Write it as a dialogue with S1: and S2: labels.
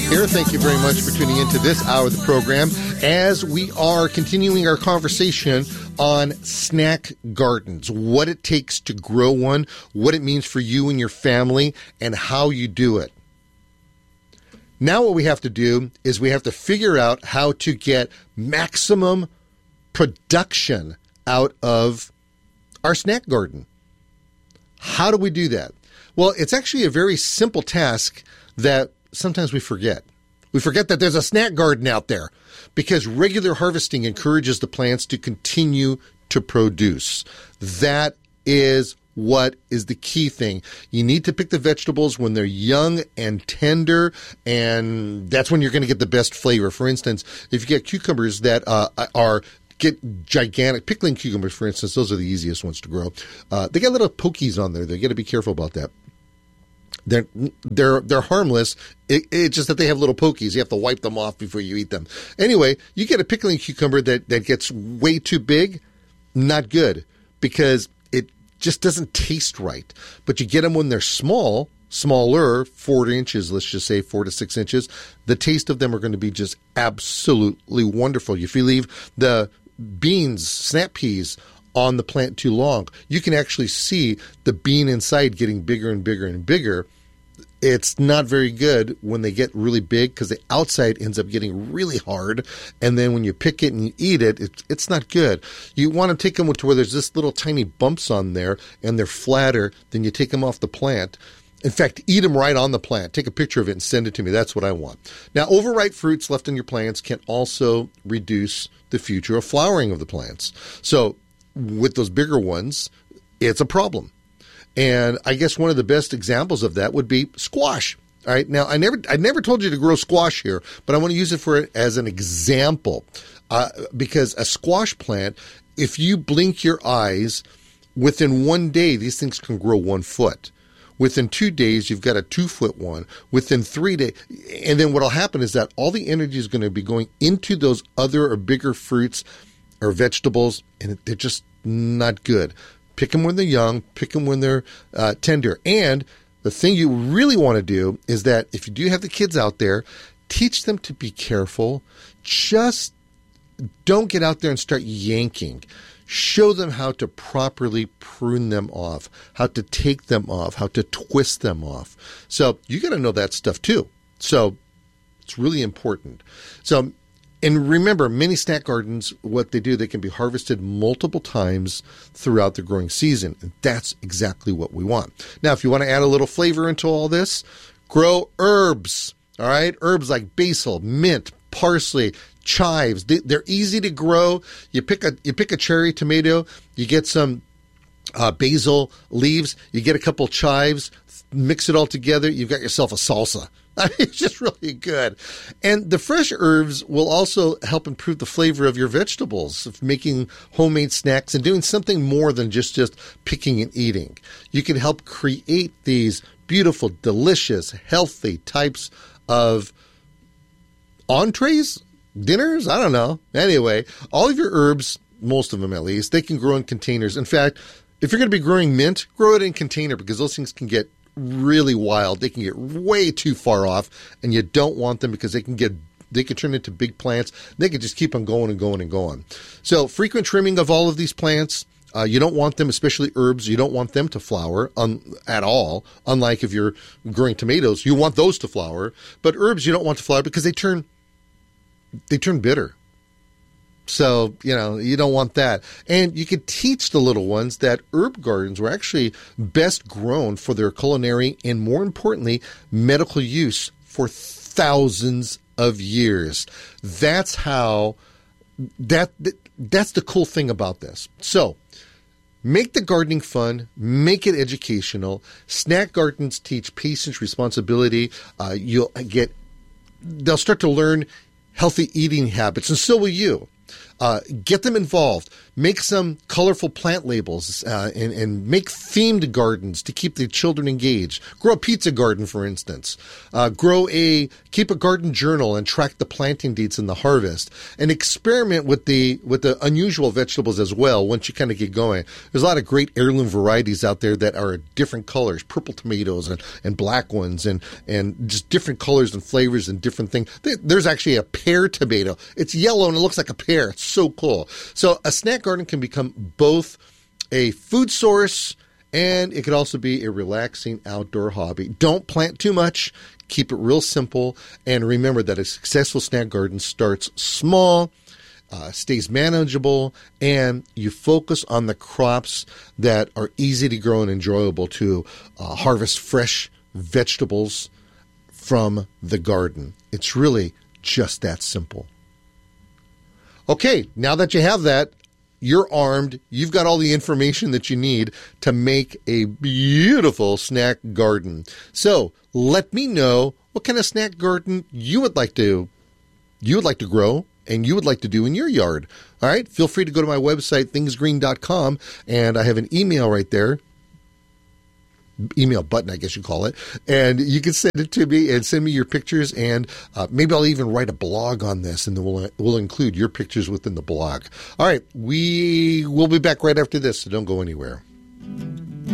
S1: here. Thank you very much for tuning into this hour of the program as we are continuing our conversation on snack gardens, what it takes to grow one, what it means for you and your family, and how you do it. Now what we have to do is we have to figure out how to get maximum production out of our snack garden. How do we do that? Well, it's actually a very simple task that sometimes we forget. We forget that there's a snack garden out there because regular harvesting encourages the plants to continue to produce. That is what is the key thing. You need to pick the vegetables when they're young and tender, and that's when you're going to get the best flavor. For instance, if you get cucumbers that get gigantic, pickling cucumbers, for instance, those are the easiest ones to grow. They get little pokies on there. They got to be careful about that. They're harmless. It's just that they have little pokies. You have to wipe them off before you eat them. Anyway, you get a pickling cucumber that gets way too big, not good, because it just doesn't taste right. But you get them when they're smaller, 4 inches, let's just say 4 to 6 inches. The taste of them are going to be just absolutely wonderful. If you leave the beans, snap peas, on the plant too long, you can actually see the bean inside getting bigger and bigger and bigger. It's not very good when they get really big because the outside ends up getting really hard. And then when you pick it and you eat it, it's not good. You want to take them to where there's just little tiny bumps on there and they're flatter. Then you take them off the plant. In fact, eat them right on the plant. Take a picture of it and send it to me. That's what I want. Now, overripe fruits left in your plants can also reduce the future of flowering of the plants. So with those bigger ones, it's a problem. And I guess one of the best examples of that would be squash. All right. Now, I never told you to grow squash here, but I want to use it as an example because a squash plant, if you blink your eyes, within 1 day, these things can grow 1 foot. Within 2 days, you've got a 2-foot one. Within 3 days, and then what'll happen is that all the energy is going to be going into those other or bigger fruits or vegetables, and they're just not good. Pick them when they're young, pick them when they're tender. And the thing you really want to do is that if you do have the kids out there, teach them to be careful. Just don't get out there and start yanking. Show them how to properly prune them off, how to take them off, how to twist them off. So you got to know that stuff too. So it's really important. So, and remember, many snack gardens, what they do, they can be harvested multiple times throughout the growing season. And that's exactly what we want. Now, if you want to add a little flavor into all this, grow herbs. All right. Herbs like basil, mint, parsley, chives. They're easy to grow. You pick a cherry tomato, you get some basil leaves, you get a couple chives, mix it all together, you've got yourself a salsa. I mean, it's just really good. And the fresh herbs will also help improve the flavor of your vegetables, of making homemade snacks and doing something more than just picking and eating. You can help create these beautiful, delicious, healthy types of entrees, dinners, I don't know. Anyway, all of your herbs, most of them at least, they can grow in containers. In fact, if you're going to be growing mint, grow it in container because those things can get really wild. They can get way too far off, and you don't want them because they can turn into big plants. They can just keep on going and going and going. So frequent trimming of all of these plants. You don't want them, especially herbs, you don't want them to flower at all. Unlike if you're growing tomatoes, you want those to flower. But herbs you don't want to flower because they turn bitter. So, you don't want that. And you could teach the little ones that herb gardens were actually best grown for their culinary and, more importantly, medical use for thousands of years. That's the cool thing about this. So, make the gardening fun, make it educational. Snack gardens teach patience, responsibility. They'll start to learn healthy eating habits, and so will you. Get them involved. Make some colorful plant labels and make themed gardens to keep the children engaged. Grow a pizza garden, for instance. Keep a garden journal and track the planting dates and the harvest. And experiment with the unusual vegetables as well once you kind of get going. There's a lot of great heirloom varieties out there that are different colors, purple tomatoes and black ones and just different colors and flavors and different things. There's actually a pear tomato. It's yellow and it looks like a pear. It's so cool. So a snack garden can become both a food source and it could also be a relaxing outdoor hobby. Don't plant too much. Keep it real simple. And remember that a successful snack garden starts small, stays manageable, and you focus on the crops that are easy to grow and enjoyable to harvest fresh vegetables from the garden. It's really just that simple. Okay, now that you have that, you're armed. You've got all the information that you need to make a beautiful snack garden. So let me know what kind of snack garden you would like to grow and you would like to do in your yard. All right, feel free to go to my website, thingsgreen.com, and I have an email right there. Email button, I guess you call it. And you can send it to me and send me your pictures. And maybe I'll even write a blog on this, and then we'll include your pictures within the blog. All right, we will be back right after this, so don't go anywhere.